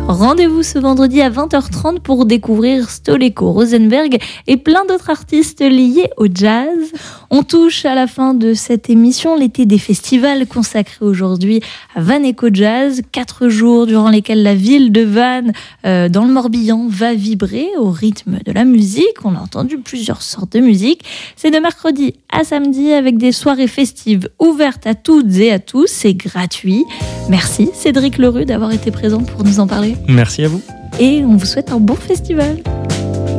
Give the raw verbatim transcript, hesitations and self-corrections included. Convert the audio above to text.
Rendez-vous ce vendredi à vingt heures trente pour découvrir Stoleko, Rosenberg et plein d'autres artistes liés au jazz. On touche à la fin de cette émission, l'été des festivals consacré aujourd'hui à Vannes Eco Jazz. Quatre jours durant lesquels la ville de Vannes, euh, dans le Morbihan, va vibrer au rythme de la musique. On a entendu plusieurs sortes de musique. C'est de mercredi à samedi avec des soirées festives ouvertes à toutes et à tous. C'est gratuit. Merci Cédric Lerue d'avoir été présent pour nous en parler. Merci à vous. Et on vous souhaite un bon festival.